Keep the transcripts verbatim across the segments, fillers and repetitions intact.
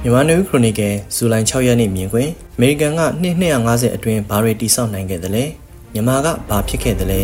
မြန်မာနယူးခရိုနီကယ်ဇူလိုင်၆ရက်နေ့မြင်ကွင်းအမေရိကန်ကနှစ်နှစ်၅၀အတွင်းဘာတွေတိစောက်နိုင်ခဲ့သလဲမြန်မာကဘာဖြစ်ခဲ့သလဲ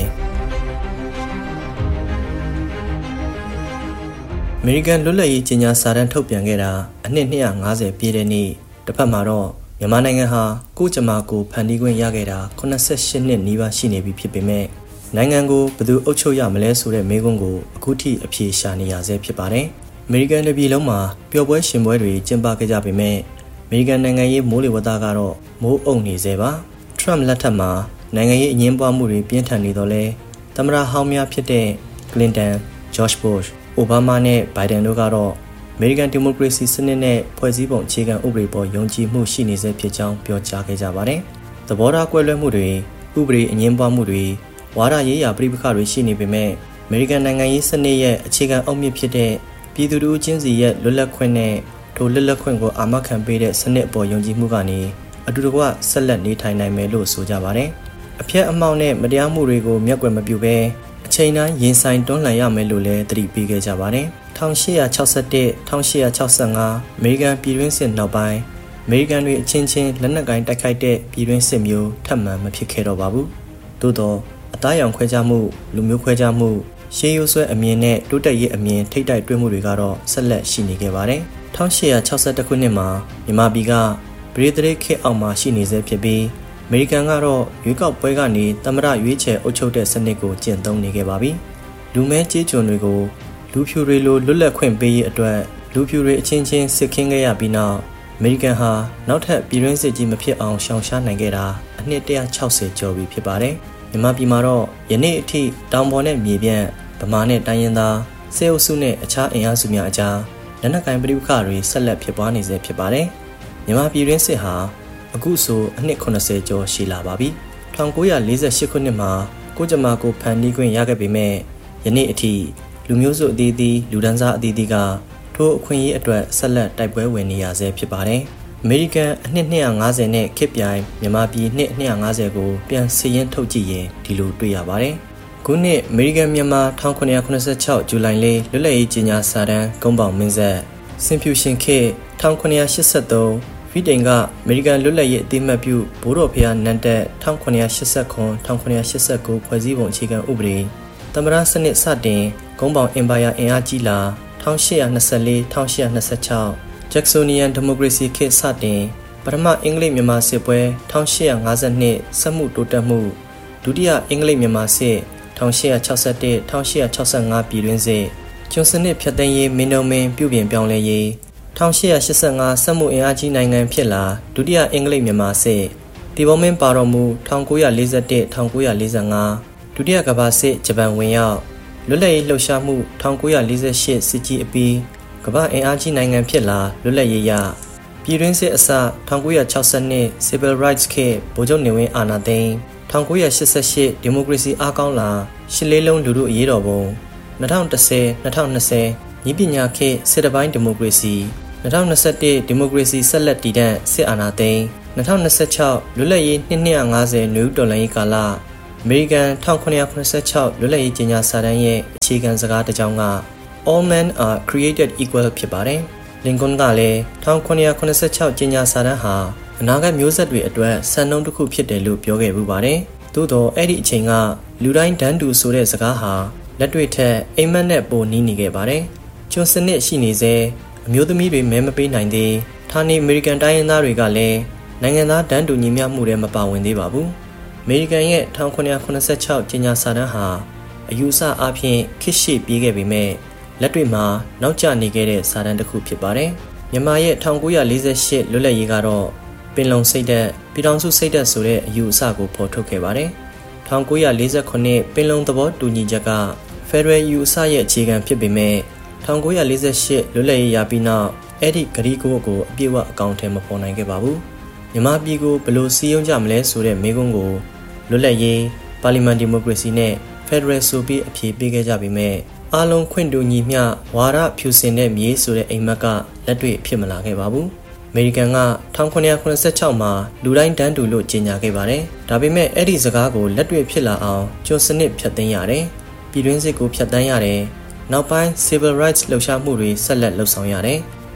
အမေရိကန်လွတ်လပ်ရေးကြေညာစာတမ်းထုတ်ပြန်ခဲ့တာအနှစ်နှစ်၅၀ပြည့်တဲ့နေ့တစ်ဖက်မှာတော့မြန်မာနိုင်ငံဟာကိုယ့်ကြမ္မာကိုဖန်တီးခွင့်ရခဲ့တာ၈၈နှစ်နီးပါးရှိနေပြီဖြစ်ပေမဲ့နိုင်ငံကိုဘယ်သူအုပ်ချုပ်ရမလဲဆိုတဲ့မေးခွန်းကိုအခုထိအဖြေရှာနေရဆဲဖြစ်ပါတယ်အမေရိကန်ပြည်လုံးမှာပျော်ပွဲရှင်ပွဲတွေကျင်းပခဲ့ကြပေမဲ့အမေရိကန်နိုင်ငံရေးမိုးလေဝသကတော့မိုးအုပ်နေသေးပါထရမ့်လက်ထက်မှာနိုင်ငံရေးအငြင်းပွားမှုတွေပြင်းထန်နေတော့လဲသမ္မတဟောင်းများဖြစ်တဲ့ကလင်တန်ဂျော့ချ်ဘုရှ်အိုဘားမားနဲ့ဘိုင်ဒန်တို့ကတော့အမေရိကန်ဒီမိုကရေစီစနစ်နဲ့ဖွဲ့စည်းပုံအခြေခံဥပဒေပေါ်ယုံကြည်မှုရှိနေစေဖြစ်ကြောင်းပြောကြားခဲ့ကြပါတယ်သဘောထားကွဲလွဲမှုတွေဥပဒေအငြင်းပွားမှုတွေဝါဒရေးရာပြည်ပခါတွေရှိနေပေမဲ့အမေရိကန်နိုင်ငံရေးစနစ်ရဲ့အခြေခံအုတ်မြစ်ဖြစ်တဲ့ပြည်သူတို့ချင်းစီရဲ့လွတ်လပ်ခွင့်နဲ့ထိုလွတ်လပ်ခွင့်ကိုအာမခံပေးတဲ့စနစ်အပေါ်ယုံကြည်မှုကနေအတူတကွဆက်လက်နေထိုင်နိုင်မယ်လို့ဆိုကြပါတယ်။အဖျက်အမှောင့်နဲ့မတရားမှုတွေကိုမျက်ကွယ်မပြုဘဲအချိန်တိုင်းရင်ဆိုင်တွန်းလှန်ရမယ်လို့လည်းသတိပေးခဲ့ကြပါတယ်။၁၈၆၁-၁၈၆၅အမေရိကန်ပြည်တွင်းစစ်နောက်ပိုင်းအမေရိကန်တွေအချင်းချင်းလက်နက်ကိုင်တိုက်ခိုက်တဲ့ပြည်တွင်းစစ်မျိုးထပ်မံမဖြစ်ခဲ့တော့ပါဘူး။သို့တော့အသားရောင်ခွဲခြားမှုလူမျိုးခွဲခြားမှုရှေးရိုးဆွဲအမြင်နဲ့တိုးတက်ရေးအမြင်ထိတ်တိုက်တွဲမှုတွေကတော့ဆက်လက်ရှိနေခဲ့ပါတယ်။၁၈၆၁ခုနှစ်မှာမြန်မာပြည်ကပရိသေခေတ်အောက်မှာရှိနေဆဲဖြစ်ပြီးအမေရိကန်ကတော့ရွေးကောက်ပွဲကနေသမ္မတရွေးချယ်အုပ်ချုပ်တဲ့စနစ်ကိုကျင့်သုံးနေခဲ့ပါပြီ။လူမဲကြေးကျွန်တွေကိုလူဖြူတွေလိုလွတ်လပ်ခွင့်ပေးရေးအတွက်လူဖြူတွေအချင်းချင်းစစ်ခင်းခဲ့ရပြီးနောက်အမေရိကန်ဟာနောက်ထပ်ပြည်တွင်းစစ်ကြီးမဖြစ်အောင်ရှောင်ရှားနိုင်ခဲ့တာအနှစ်၁၆၀ကျော်ပြီဖြစ်ပါတယ်။မြန်မာပြည်မှာတော့ယနေ့အထိတောင်ပေါ်နဲ့မြေပြန့်ဗမာနဲ့တိုင်းရင်းသားစေအုပ်စုနဲ့အခြားအင်အားစုများအကြားလက်နက်ကိုင်ပဋိပက္ခတွေဆက်လက်ဖြစ်ပွားနေဆဲဖြစ်ပါတယ်။မြန်မာပြည်တွင်းစစ်ဟာအခုဆိုအနှစ်၇၀ကျော်ရှိလာပါပြီ။၁၉၄၈ခုနှစ်မှာကိုကြမ္မာကိုဖန်တီးခွင့်ရခဲ့ပေမဲ့ယနေ့အထိလူမျိုးစုအသီးသီးလူဒန်းစားအသီးသီးကထိုအခွင့်အရေးအတွက်ဆက်လက်တိုက်ပွဲဝင်နေရဆဲဖြစ်ပါတယ်။အမေရိကန်အနှစ်၂၅၀နဲ့ခေတ်ပြိုင်မြန်မာပြည်နှစ်၂၅၀ကိုပြန်စည်ရင်းထုတ်ကြည့်ရင်ဒီလိုတွေ့ရပါတယ်။ခုနှစ်အမေရိကန်မြန်မာ၁၉၇၆ဇူလိုင်လလွတ်လပ်ရေးကြေညာစာတမ်းကုန်းပေါင်မင်းဆက်စင်ဖြူရှင်ခေတ်၁၉၈၃ဗြိတိန်ကအမေရိကန်လွတ်လပ်ရေးအသိအမှတ်ပြုဘိုးတော်ဖျားနန်းတက်၁၉၈၇-၁၉၈၉ဖွဲ့စည်းပုံအခြေခံဥပဒေသမ္မတစနစ်စတင်ကုန်းပေါင်အင်ပါယာအင်အားကြီးလာ၁၈၂၄-၁၈၂၆ဂျက်ဆိုနီယန်ဒီမိုကရေစီခေတ်စတင်ပထမအင်္ဂလိပ်မြန်မာစစ်ပွဲ၁၈၅၂စက်မှုတိုးတက်မှုဒုတိယအင်္ဂလိပ်မြန်မာစစ်၁၈၆၁-၁၈၆၅ပြည်တွင်းစစ်ကျွန်းစနစ်ဖြတ်သိမ်းရေးမင်းတို့မင်းပြုပြင်ပြောင်းလဲရေး၁၈၈၅စက်မှုအင်အားကြီးနိုင်ငံဖြစ်လာဒုတိယအင်္ဂလိပ်မြန်မာစစ်တီဘောမင်းပါတော်မူ၁၉၄၁-၁၉၄၅ဒုတိယကမ္ဘာစစ်ဂျပန်ဝင်ရောက်လွတ်လပ်ရေးလှုပ်ရှားမှု၁၉၄၈စစ်ကြီးအပြီးကမ္ဘာအင်အားကြီးနိုင်ငံဖြစ်လာလွတ်လပ်ရေးရပြည်တွင်းစစ်အစ၁၉၆၂ Civil Rights ခေတ်ဗိုလ်ချုပ်နေဝင်းအာဏာသိမ်း၁၉၈၈ဒီမိုကရေစီအားကောင်းလာရှစ်လေးလုံးလူထုအရေးတော်ပုံ၂၀၁၀-၂၀၂၀ညီပညာခေတ်စစ်တပိုင်းဒီမိုကရေစီ၂၀၂၁ဒီမိုကရေစီဆက်လက်တည်တံ့စစ်အာဏာသိမ်း၂၀၂၆လွတ်လပ်ရေးနှစ်၂၅၀နယူးတော်လှန်ရေးကာလအမေရိကန်၁၉၇၆လွတ်လပ်ရေးကြေညာစာတမ်းရဲ့အခြေခံစကားတစ်ကြောင်းက All men are created equal ဖြစ်ပါတယ်။လင်ကွန်းကလည်း၁၉၇၆ကြေညာစာတမ်းဟာအနာဂတ်မျိုးဆက်တွေအတွက်စံနှုန်းတစ်ခုဖြစ်တယ်လို့ပြောခဲ့ပူပါတယ်။သို့တော့အဲ့ဒီအချိန်ကလူတိုင်းတန်းတူဆိုတဲ့စကားဟာလက်တွေ့ထက်အိမ်မက်နဲ့ပိုနီးနေခဲ့ပါတယ်။ကျွန်းစနစ်ရှိနေစေအမျိုးသမီးတွေမဲမပေးနိုင်သေးဌာနေအမေရိကန်တိုင်းရင်းသားတွေကလည်းနိုင်ငံသားတန်းတူညီမျှမှုတွေမပါဝင်သေးပါဘူး။အမေရိကန်ရဲ့၁၉၇၆ကြေညာစာတမ်းဟာအယူအဆအဖြစ်ခေတ်ရှေ့ပြေးခဲ့ပေမဲ့လက်တွေ့မှာနောက်ကျနေခဲ့တဲ့စာတမ်းတစ်ခုဖြစ်ပါတယ်။မြန်မာရဲ့၁၉၄၈လွတ်လပ်ရေးကတော့ပင်လုံစိတ်ဓာတ်ပြည်ထောင်စုစိတ်ဓာတ်ဆိုတဲ့အယူအဆကိုဖော်ထုတ်ခဲ့ပါတယ်။၁၉၄ခုပင်လုံသဘောတူညီချက်ကဖက်ဒရယ်ယူအဆရဲ့အခြေခံဖြစ်ပေမဲ့၁၉၄၈လွတ်လပ်ရေးရပြီးနောက်အဲ့ဒီဂရီကိုကိုအပြည့်အဝအကောင့်ထဲမပေါ်နိုင်ခဲ့ပါဘူး။မြန်မာပြည်ကိုဘယ်လိုစီးရုံးကြမလဲဆိုတဲ့မေးခွန်းကိုလွတ်လပ်ရေးပါလီမန်ဒီမိုကရေစီနဲ့ဖက်ဒရယ်ဆိုပြီးအဖြေပေးခဲ့ကြပေမဲ့အားလုံးခွင့်တူညီမျှဝါဒဖြူစင်တဲ့မြေဆိုတဲ့အိမ်မက်ကလက်တွေ့ဖြစ်မလာခဲ့ပါဘူး။အမေရိကန်က၁၉၇၆မှာလူတိုင်းတန်းတူလို့ကြေညာခဲ့ပါတယ်။ဒါပေမဲ့အဲ့ဒီစကားကိုလက်တွေ့ဖြစ်လာအောင်ကျွန်းစနစ်ဖြတ်သိမ်းရတယ်။ပြည်တွင်းစစ်ကိုဖြတ်တန်းရတယ်။နောက်ပိုင်း Civil Rights လှုပ်ရှားမှုတွေဆက်လက်လှုပ်ဆောင်ရတယ်။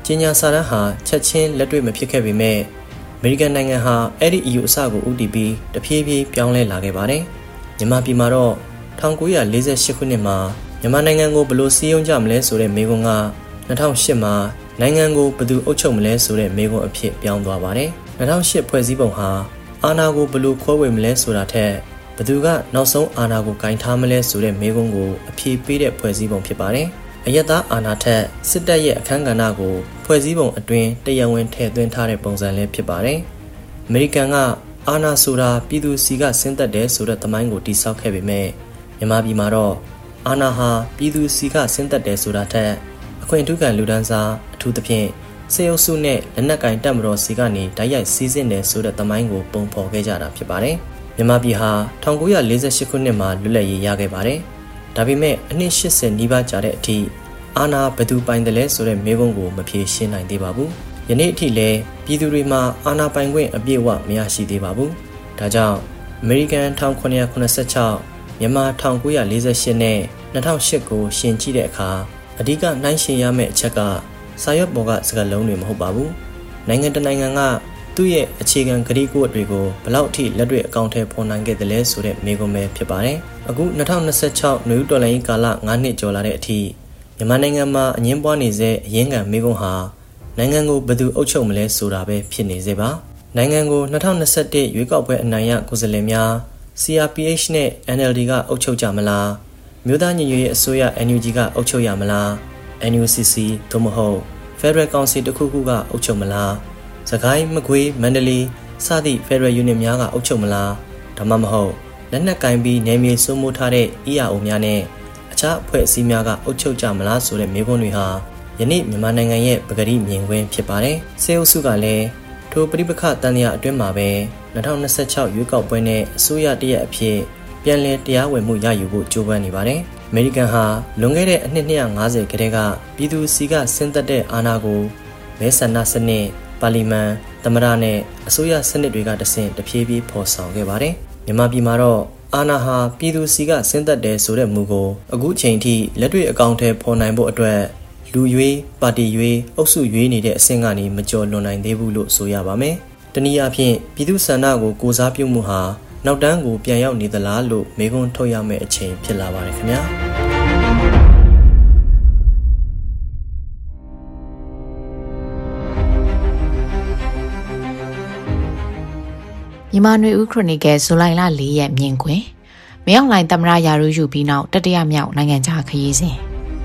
ကြေညာစာတမ်းဟာချက်ချင်းလက်တွေ့မဖြစ်ခဲ့ပေမဲ့အမေရိကန်နိုင်ငံဟာအဲ့ဒီအယူအဆကိုဦးတည်ပြီးတဖြည်းဖြည်းပြောင်းလဲလာခဲ့ပါတယ်။မြန်မာပြည်မှာတော့၁၉၄၈ခုနှစ်မှာမြန်မာနိုင်ငံကိုဘယ်လိုစည်းရုံးကြမလဲဆိုတဲ့မေးခွန်းက၂၀၀၈မှာနိုင်ငံကိုဘယ်သူအုပ်ချုပ်မလဲဆိုတဲ့မေးခွန်းအဖြစ်ပြောင်းသွားပါတယ်။၂၀၀၈ဖွဲ့စည်းပုံဟာအာဏာကိုဘယ်လိုခွဲဝေမလဲဆိုတာထက်ဘယ်သူကနောက်ဆုံးအာဏာကိုဂိုင်ထားမလဲဆိုတဲ့မေးခွန်းကိုအဖြေပေးတဲ့ဖွဲ့စည်းပုံဖြစ်ပါတယ်။အယက်သားအာဏာထက်စစ်တပ်ရဲ့အခမ်းကဏ္ဍကိုဖွဲ့စည်းပုံအတွင်းတရားဝင်ထည့်သွင်းထားတဲ့ပုံစံလည်းဖြစ်ပါတယ်။အမေရိကန်ကအာဏာဆိုတာပြည်သူစီကဆင်းသက်တယ်ဆိုတဲ့သမိုင်းကိုတည်ဆောက်ခဲ့ပေမဲ့မြန်မာပြည်မှာတော့အာဏာဟာပြည်သူစီကဆင်းသက်တယ်ဆိုတာထက်အခွင့်အထူးခံလူဒန်းစားအထူးသဖြင့်စေအုပ်စုနဲ့လက်နက်ကင်တပ်မတော်စီကနေတိုက်ရိုက်စီးဆင်းတယ်ဆိုတဲ့သမိုင်းကိုပုံဖော်ခဲ့ကြတာဖြစ်ပါတယ်။မြန်မာပြည်ဟာ၁၉၄၈ခုနှစ်မှာလွတ်လပ်ရေးရခဲ့ပါတယ်။ဒါပေမဲ့အနှစ်၈၀နီးပါးကြာတဲ့အထိအာဏာဘယ်သူပိုင်တယ်လဲဆိုတဲ့မေးခွန်းကိုမဖြေရှင်းနိုင်သေးပါဘူး။ယနေ့အထိလည်းပြည်သူတွေမှာအာဏာပိုင်ခွင့်အပြည့်အဝမရရှိသေးပါဘူး။ဒါကြောင့်အမေရိကန်၁၉၇၆မြန်မာ၁၉၄၈နဲ့၂၀၀၈ကိုရှင်ကြည့်တဲ့အခါအဓိကနှိုင်းယှဉ်ရမယ့်အချက်ကစာရွက်ပေါ်ကစကားလုံးတွေမဟုတ်ပါဘူး။နိုင်ငံတနိုင်ငံကသူ့ရဲ့အခြေခံကတိကဝတ်တွေကိုဘလောက်ထိလက်တွေ့အကောင့်ထဲပေါ်နိုင်ခဲ့တယ်လဲဆိုတဲ့မေးခွန်းပဲဖြစ်ပါတယ်။အခု၂၀၂၆နွေဦးတော်လှန်ရေးကာလ၅နှစ်ကျော်လာတဲ့အထိမြန်မာနိုင်ငံမှာအငင်းပွားနေစေအရင်းခံမေးခွန်းဟာနိုင်ငံကိုဘယ်သူအုပ်ချုပ်မလဲဆိုတာပဲဖြစ်နေစေပါ။နိုင်ငံကို၂၀၂၁ရွေးကောက်ပွဲအနိုင်ရကိုယ်စားလှယ်များ C R P H နဲ့ N L D ကအုပ်ချုပ်ကြမလား။မြို့သားညီညွတ်ရေးအစိုးရ N U G ကအုပ်ချုပ်ရမလား။ N U C C သို့မဟုတ် Federal Council တစ်ခုခုကအုပ်ချုပ်မလား။စကိုင်းမကွေးမန္တလေးစသည့် Federal Unit များကအုပ်ချုပ်မလား။ဒါမှမဟုတ်လက်နက်ကင်ပြီးနယ်မြေစိုးမိုးထားတဲ့ E R O များနဲ့အခြားအဖွဲ့အစည်းများကအုပ်ချုပ်ကြမလားဆိုတဲ့မေးခွန်းတွေဟာယနေ့မြန်မာနိုင်ငံရဲ့ပကတိမြင်ကွင်းဖြစ်ပါတယ်။စေအုပ်စုကလည်းထိုပဋိပက္ခတန်ရာအတွင်းမှာပဲ၂၀၂၆ရွေးကောက်ပွဲနဲ့အစိုးရတရက်အဖြစ်ပြန်လည်တရားဝင်မှုရယူဖို့ကြိုးပမ်းနေပါတယ်။အမေရိကန်ဟာလွန်ခဲ့တဲ့အနှစ်၂၅၀ခန့်ကပြည်သူစီကဆင်းသက်တဲ့အာဏာကိုမဲဆန္ဒစနစ်ပါလီမန်သမ္မတနဲ့အစိုးရစနစ်တွေကတဆင့်တဖြည်းဖြည်းဖော်ဆောင်ခဲ့ပါတယ်။မြန်မာပြည်မှာတော့အာဏာဟာပြည်သူစီကဆင်းသက်တယ်ဆိုတဲ့မူကိုအခုချိန်ထိလက်တွေ့အကောင့်ထဲပေါ်နိုင်ဖို့အတွက်လူရွေးပါတီရွေးအုပ်စုရွေးနေတဲ့အဆင့်ကနေမကျော်လွန်နိုင်သေးဘူးလို့ဆိုရပါမယ်။တနည်းအားဖြင့်ပြည်သူဆန္ဒကိုကိုစားပြုမှုဟာနောက်တန်းကိုပြန်ရောက်နေသလားလို့မေးခွန်းထုတ်ရမယ့်အချိန်ဖြစ်လာပါတယ်ခင်ဗျာမြန်မာနွေဦးခရိုနီကယ်ဇူလိုင်လ၄ရက်မြင်ကွင်းမင်းအောင်လှိုင်သမ္မတရာထူးယူပြီးနောက်တတိယမြောက်နိုင်ငံခြားခရီးစဉ်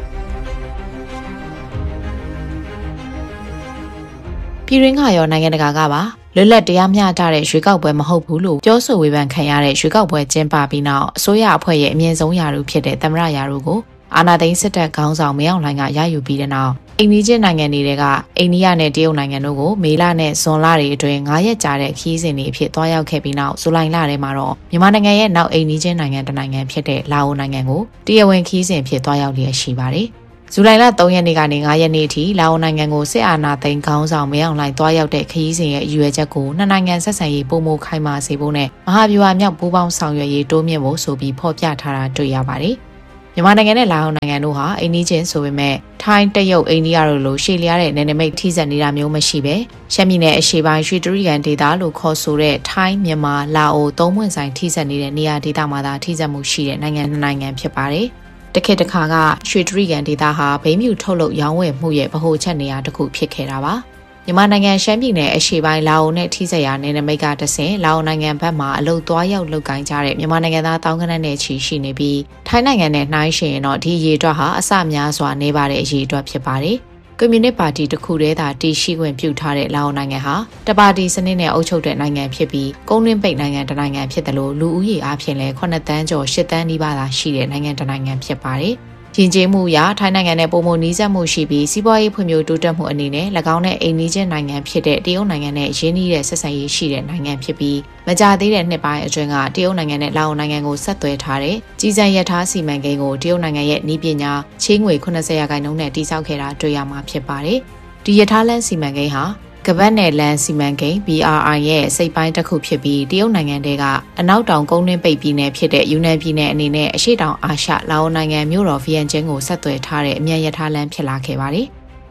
ပြည်ရင်းကရောနိုင်ငံတကာကပါလွတ်လပ်တရားမျှတတဲ့ရွေးကောက်ပွဲမဟုတ်ဘူးလို့ပြောဆိုဝေဖန်ခံရတဲ့ရွေးကောက်ပွဲကျင်းပပြီးနောက်အစိုးရအဖွဲ့ရဲ့အမြင့်ဆုံးရာထူးဖြစ်တဲ့သမ္မတရာထူးကိုအာဏာသိမ်းစစ်တပ်ခေါင်းဆောင်မင်းအောင်လှိုင်ကရယူပြီးတဲ့နောက်အိန္ဒိယနိုင်ငံတွေကအိန္ဒိယနဲ့တရုတ်နိုင်ငံတို့ကိုမေလနဲ့ဇွန်လတွေအတွင်း၅ရက်ကြာတဲ့ခရီးစဉ်တွေအဖြစ်သွားရောက်ခဲ့ပြီးနောက်ဇူလိုင်လထဲမှာတော့မြန်မာနိုင်ငံရဲ့နောက်အိန္ဒိယနိုင်ငံတစ်နိုင်ငံဖြစ်တဲ့လာအိုနိုင်ငံကိုတရားဝင်ခရီးစဉ်ဖြစ်သွားရောက်လျက်ရှိပါတယ်။ဇူလိုင်လ၃ရက်နေ့ကနေ၅ရက်နေ့အထိလာအိုနိုင်ငံကိုစစ်အာဏာသိမ်းခေါင်းဆောင်မင်းအောင်လှိုင်သွားရောက်တဲ့ခရီးစဉ်ရဲ့အရွယ်ချက်ကိုနှစ်နိုင်ငံဆက်ဆံရေးပုံမခိုင်မာစေဖို့နဲ့မဟာဗျူဟာမြောက်ပူးပေါင်းဆောင်ရွက်ရေးတိုးမြှင့်ဖို့ဆိုပြီးဖော်ပြထားတာတွေ့ရပါတယ်။မြန်မာနိုင်ငံနဲ့လာအိုနိုင်ငံတို့ဟာအိန္ဒိချင်းဆိုပေမဲ့ထိုင်းတရုတ်အိန္ဒိယတို့လိုရှေ့လျားတဲ့နယ်နိမိတ်ထိစပ်နေတာမျိုးမရှိပဲရှမ်းပြည်နယ်အရှေ့ပိုင်းရွှေတြိဂံဒေသလို့ခေါ်ဆိုတဲ့ထိုင်းမြန်မာလာအိုသုံးပွင့်ဆိုင်ထိစပ်နေတဲ့နေရာဒေသမှာသာထိစပ်မှုရှိတဲ့နိုင်ငံနှစ်နိုင်ငံဖြစ်ပါတယ်။တခေတ်တစ်ခါကရွှေတြိဂံဒေသဟာဘိန်းမြူထုတ်လုပ်ရောင်းဝယ်မှုရဲ့ဗဟိုချက်နေရာတစ်ခုဖြစ်ခဲ့တာပါ။မြန်မာနိုင်ငံရှမ်းပြည်နယ်အရှေ့ပိုင်းလာအိုနဲ့ထိစပ်ရာနယ်နိမိတ်ကတဆင့်လာအိုနိုင်ငံဘက်မှအလုတ်သွားရောက်လုပ်ကိုင်ကြတဲ့မြန်မာနိုင်ငံသားတောင်းကနက်နဲ့ချီရှိနေပြီးထိုင်းနိုင်ငံနဲ့နှိုင်းယှဉ်ရင်တော့ဒီရေအတွက်ဟာအဆများစွာနေပါတဲ့အရေအတွက်ဖြစ်ပါတယ်။ကွန်မြူနစ်ပါတီတစ်ခုတည်းသာတည်ရှိခွင့်ပြုထားတဲ့လာအိုနိုင်ငံဟာတပါတီစနစ်နဲ့အုပ်ချုပ်တဲ့နိုင်ငံဖြစ်ပြီးကုန်တွင်းပိတ်နိုင်ငံတစ်နိုင်ငံဖြစ်တယ်လို့လူဦးရေအပြင်လည်းခုနှစ်တန်းကျော်ရှစ်တန်းနီးပါးသာရှိတဲ့နိုင်ငံတစ်နိုင်ငံဖြစ်ပါတယ်။ယဉ်ကျေးမှုအရထိုင်းနိုင်ငံနဲ့ပုံမနီးစပ်မှုရှိပြီးစီးပွားရေးဖွံ့ဖြိုးတိုးတက်မှုအနေနဲ့၎င်းနဲ့အိမ်နီးချင်းနိုင်ငံဖြစ်တဲ့တရုတ်နိုင်ငံနဲ့ရင်းနှီးတဲ့ဆက်ဆံရေးရှိတဲ့နိုင်ငံဖြစ်ပြီးမကြာသေးတဲ့နှစ်ပိုင်းအတွင်းကတရုတ်နိုင်ငံနဲ့လာအိုနိုင်ငံကိုဆက်သွယ်ထားတဲ့ကြီးစံရထားစီမံကိန်းကိုတရုတ်နိုင်ငံရဲ့နည်းပညာချေးငွေခုနှစ်ဆယ်ရာခိုင်နှုန်းနဲ့တည်ဆောက်ခဲ့တာတွေ့ရမှာဖြစ်ပါတယ်။ဒီရထားလမ်းစီမံကိန်းဟာကပတ်နယ်လန်စီမံကိန်း B R I ရဲ့စိတ်ပိုင်းတစ်ခုဖြစ်ပြီးတရုတ်နိုင်ငံတဲကအနောက်တောင်ကုန်းတွင်းပိတ်ပြည်နယ်ဖြစ်တဲ့ယူနန်ပြည်နယ်အနေနဲ့အရှေ့တောင်အာရှလာအိုနိုင်ငံမြို့တော်ဗီယန်ကျင်းကိုဆက်သွယ်ထားတဲ့အမြန်ရထားလမ်းဖြစ်လာခဲ့ပါတယ်။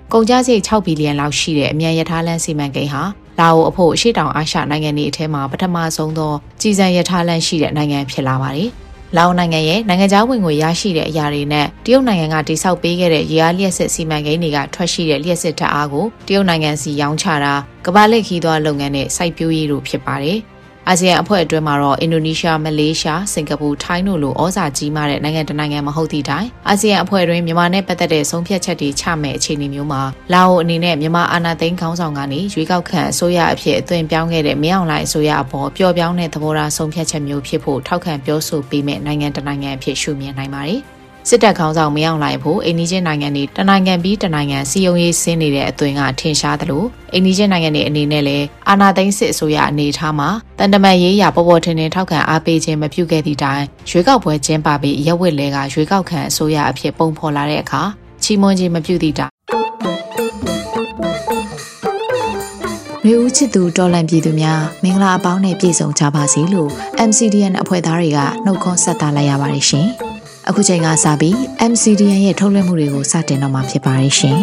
ကုန်ကျစရိတ်၆ဘီလီယံလောက်ရှိတဲ့အမြန်ရထားလမ်းစီမံကိန်းဟာလာအိုအဖို့အရှေ့တောင်အာရှနိုင်ငံတွေအထက်မှာပထမဆုံးသောကြီးစံရထားလမ်းရှိတဲ့နိုင်ငံဖြစ်လာပါတယ်။လာအိုနိုင်ငံရဲ့နိုင်ငံခြားဝင်ငွေရရှိတဲ့အရာတွေနဲ့တရုတ်နိုင်ငံကတိစောက်ပေးခဲ့တဲ့ရေအားလျှက်စစ်စီမံကိန်းတွေကထွက်ရှိတဲ့လျှက်စစ်ဓာတ်အားကိုတရုတ်နိုင်ငံစီရောင်းချတာကမ္ဘာလက်ခီးသွားလုပ်ငန်းနဲ့စိုက်ပျိုးရေးတို့ဖြစ်ပါတယ်။အာဆီယံအဖွဲ့အတွင်းမှာတော့အင်ဒိုနီးရှား၊မလေးရှား၊စင်ကာပူ၊ထိုင်းတို့လိုဩဇာကြီးမားတဲ့နိုင်ငံတနိုင်ငံမဟုတ်သည့်တိုင်အာဆီယံအဖွဲ့တွင်မြန်မာနဲ့ပတ်သက်တဲ့ဆုံးဖြတ်ချက်တွေချမဲ့အခြေအနေမျိုးမှာလာအိုအနေနဲ့မြန်မာအာဏာသိမ်းခေါင်းဆောင်ကနေရွေးကောက်ခံအစိုးရအဖြစ်အသွင်ပြောင်းခဲ့တဲ့မင်းအောင်လှိုင်အစိုးရအပေါ်ပျော့ပြောင်းတဲ့သဘောထားဆုံးဖြတ်ချက်မျိုးဖြစ်ဖို့ထောက်ခံပြောဆိုပေးမဲ့နိုင်ငံတနိုင်ငံအဖြစ်ရှုမြင်နိုင်ပါတယ်။စစ်တပ်ခေါင်းဆောင်မင်းအောင်လှိုင်ဖို့အိန္ဒိယနိုင်ငံတွေတနိုင်ငံပြီးတနိုင်ငံစီယုံရေးဆင်းနေတဲ့အသွင်ကထင်ရှားသလိုအိန္ဒိယနိုင်ငံတွေအနေနဲ့လည်းအာဏာသိမ်းစစ်အစိုးရအနေထားမှာတန်တမန်ရေးရာပေါ်ပေါ်ထင်ထင်ထောက်ခံအားပေးခြင်းမပြုခဲ့သည့်တိုင်ရွေးကောက်ပွဲကျင်းပပြီးရက်ဝက်လဲကရွေးကောက်ခံအစိုးရအဖြစ်ပုံဖော်လာတဲ့အခါချီးမွမ်းခြင်းမပြုသည့်တိုင်မျိုးဦးချစ်သူတော်လန်ပြည်သူများမင်္ဂလာအပေါင်းနဲ့ပြည့်စုံကြပါစေလို့ အမ် စီ ဒီ အန် အဖွဲ့သားတွေကနှုတ်ခွန်းဆက်သလိုက်ရပါတယ်ရှင်။အခုချိန်ကစပြီး အမ် စီ ဒီ အန် ရဲ့ထုတ်လွှင့်မှုတွေကိုစတင်တော့မှာဖြစ်ပါတယ်ရှင်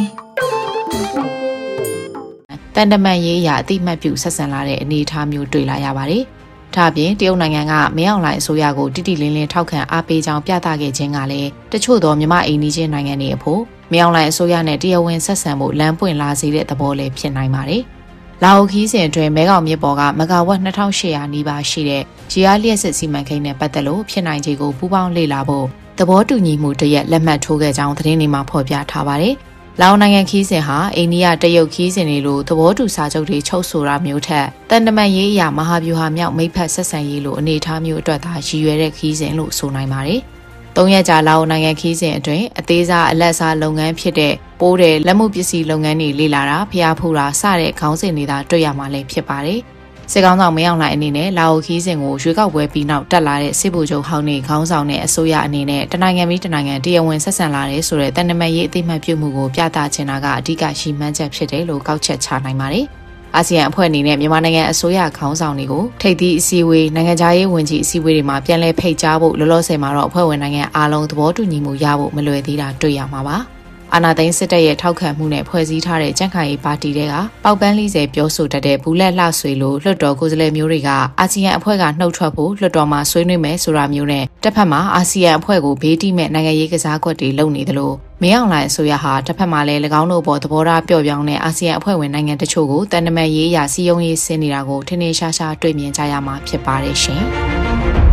။တန်တမန်ရေးအရအတိမတ်ပြုဆက်ဆံလာတဲ့အနေအထားမျိုးတွေ့လာရပါတယ်။ဒါ့အပြင်တရုတ်နိုင်ငံကမင်းအောင်လှိုင်အစိုးရကိုတိတိလင်းလင်းထောက်ခံအားပေးကြောင်းပြသခဲ့ခြင်းကလည်းတချို့သောမြန်မာအိန္ဒိယနိုင်ငံတွေအဖို့မင်းအောင်လှိုင်အစိုးရနဲ့တရားဝင်ဆက်ဆံမှုလမ်းပွင့်လာစေတဲ့သဘောလည်းဖြစ်နိုင်ပါတယ်။လာအိုခီးစဉ်အတွင်းမဲခေါင်မြစ်ပေါ်ကမဂါဝတ်နှစ်ထောင်ရှစ်ရာနီးပါးရှိတဲ့ဂျီအားလျှက်စစ်စီမံကိန်းနဲ့ပတ်သက်လို့ဖြစ်နိုင်ခြေကိုပူးပေါင်းလေ့လာဖို့သဘောတူညီမှုတရက်လက်မှတ်ထိုးခဲ့ကြောင်းသတင်းတွေမှာဖော်ပြထားပါတယ်။လာအိုနိုင်ငံခီးစဉ်ဟာအိန္ဒိယတရုတ်ခီးစဉ်တွေလိုသဘောတူစာချုပ်တွေချုပ်ဆိုတာမျိုးထက်တန်တမန်ရေးအရာမဟာဗျူဟာမြောက်မိတ်ဖက်ဆက်ဆံရေးလိုအနေအထားမျိုးအတွက်သာရည်ရွယ်တဲ့ခီးစဉ်လို့ဆိုနိုင်ပါတယ်။သုံးရက်ကြာလာအိုနိုင်ငံခီးစဉ်အတွင်းအသေးစားအလက်စားလုပ်ငန်းဖြစ်တဲ့ပိုးတဲ့လက်မှုပစ္စည်းလုပ်ငန်းတွေလေ့လာတာဖျားဖူတာစတဲ့ခေါင်းစဉ်တွေသာတွေ့ရမှာလည်းဖြစ်ပါတယ်။စစ်ကောင်ဆောင်မင်းအောင်လှိုင်အနေနဲ့လာအိုခီးစဉ်ကိုရွေးကောက်ပွဲပြီးနောက်တက်လာတဲ့စစ်ဗိုလ်ချုပ်ဟောင်းနေခေါင်းဆောင်တဲ့အစိုးရအနေနဲ့တနိုင်ငံပြီးတနိုင်ငံတရားဝင်ဆက်ဆံလာတဲ့ဆိုတဲ့တန်တမန်ရေးအသိမှတ်ပြုမှုကိုပြသချင်တာကအဓိကရှိမှန်းချက်ဖြစ်တယ်လို့ကောက်ချက်ချနိုင်ပါတယ်။အာဆီယံအဖွဲ့အနေနဲ့မြန်မာနိုင်ငံအစိုးရခေါင်းဆောင်တွေကိုထိပ်သီးအစည်းအဝေးနိုင်ငံခြားရေးဝန်ကြီးအစည်းအဝေးတွေမှာပြန်လည်ဖိတ်ကြားဖို့လောလောဆယ်မှာတော့အဖွဲ့ဝင်နိုင်ငံအားလုံးသဘောတူညီမှုရဖို့မလွယ်သေးတာတွေ့ရမှာပါ။အာဏာသိမ်းစစ်တပ်ရဲ့ထောက်ခံမှုနဲ့ဖွဲ့စည်းထားတဲ့ကြံ့ခိုင်ရေးပါတီတွေကပေါက်ပန်းလေးစဲပြောဆိုတတ်တဲ့ဘူးလက်လှဆွေလိုလွှတ်တော်ကိုယ်စားလှယ်မျိုးတွေကအာဆီယံအဖွဲ့ကနှုတ်ထွက်ဖို့လွှတ်တော်မှာဆွေးနွေးမယ်ဆိုတာမျိုးနဲ့တစ်ဖက်မှာအာဆီယံအဖွဲ့ကိုဘေးတိမဲ့နိုင်ငံရေးကစားကွက်တွေလုပ်နေသလိုမင်းအောင်လှိုင်အစိုးရဟာတစ်ဖက်မှာလည်း၎င်းတို့ပေါ်သဘောထားပျော့ပြောင်းတဲ့အာဆီယံအဖွဲ့ဝင်နိုင်ငံတချို့ကိုတန်တမန်ရေးအရာစီယုံရေးဆင်းနေတာကိုထင်ထင်ရှားရှားတွေ့မြင်ကြရမှာဖြစ်ပါတယ်ရှင်။